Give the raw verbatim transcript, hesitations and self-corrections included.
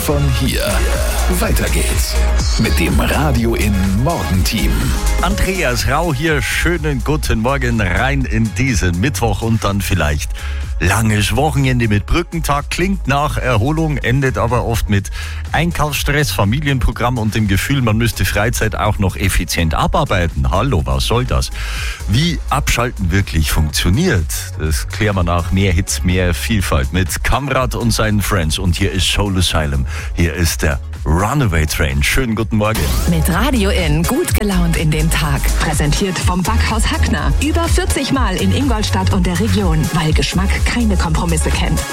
von hier. Weiter geht's mit dem Radio in Morgenteam. Andreas Rau hier, schönen guten Morgen rein in diesen Mittwoch und dann vielleicht langes Wochenende mit Brückentag. Klingt nach Erholung, endet aber oft mit Einkaufsstress, Familienprogramm und dem Gefühl, man müsste Freizeit auch noch effizient abarbeiten. Hallo, was soll das? Wie Abschalten wirklich funktioniert, das klären wir nach. Mehr Hits, mehr Vielfalt mit Kamrat und seinen Friends. Und hier ist Soul Asylum. Hier ist der Runaway Train. Schönen guten Morgen. Mit Radio In gut gelaunt in den Tag. Präsentiert vom Backhaus Hackner. Über vierzig Mal in Ingolstadt und der Region, weil Geschmack keine Kompromisse kennt.